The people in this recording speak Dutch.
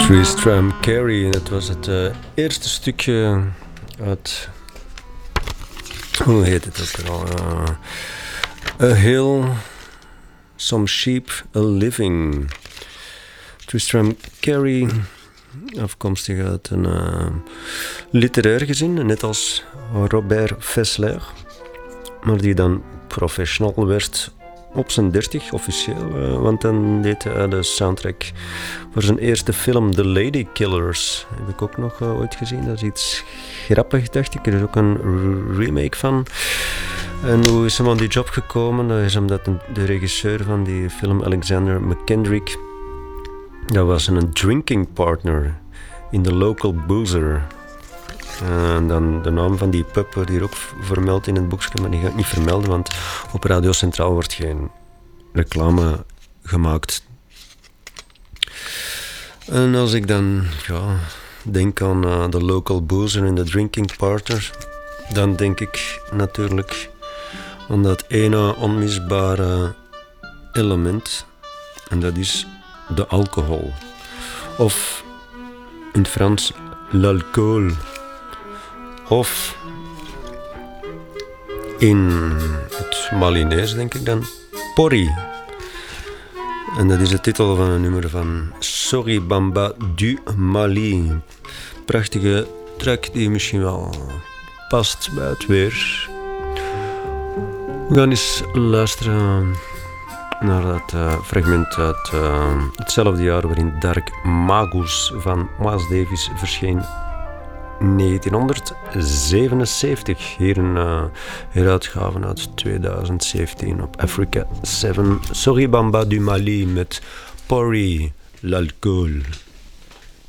Tristram Cary, en het was het eerste stukje uit... Hoe heet het ook al? A Hill, Some Sheep, A Living. Tristram Cary, afkomstig uit een literair gezin, net als Robert Fessler, maar die dan professional werd op zijn 30 officieel, want dan deed hij de soundtrack voor zijn eerste film The Lady Killers. Heb ik ook nog ooit gezien. Dat is iets grappig, dacht ik. Er is ook een remake van. En hoe is hem aan die job gekomen? Dat is omdat de regisseur van die film, Alexander McKendrick, dat was een drinking partner in The Local Boozer. En dan de naam van die pub wordt hier ook vermeld in het boekje, maar die ga ik niet vermelden, want op Radio Centraal wordt geen reclame gemaakt. En als ik dan denk aan de local boozer en de drinking partner, dan denk ik natuurlijk aan dat ene onmisbare element, en dat is de alcohol. Of in het Frans, l'alcool. Of in het Malinees denk ik dan, porri. En dat is de titel van een nummer van Sorry Bamba du Mali. Prachtige track die misschien wel past bij het weer. We gaan eens luisteren naar dat fragment uit hetzelfde jaar waarin Dark Magus van Miles Davis verscheen. 1977, hier een heruitgave uit 2017 op Africa 7. Sorry Bamba du Mali met Porri, l'alcool.